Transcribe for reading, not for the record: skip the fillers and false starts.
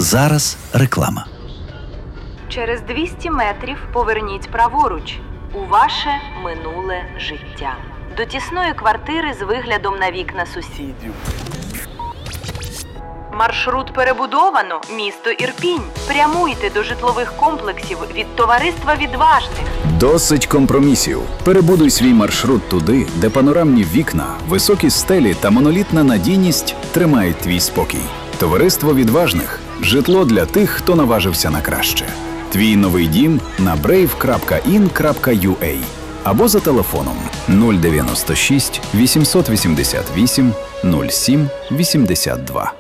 зараз реклама. Через 200 метрів поверніть праворуч у ваше минуле життя. До тісної квартири з виглядом на вікна сусідів. Маршрут перебудовано. Місто Ірпінь. Прямуйте до житлових комплексів від Товариства Відважних. Досить компромісів. Перебудуй свій маршрут туди, де панорамні вікна, високі стелі та монолітна надійність тримають твій спокій. Товариство Відважних. Житло для тих, хто наважився на краще. Твій новий дім на brave.in.ua або за телефоном 096 888 07 82.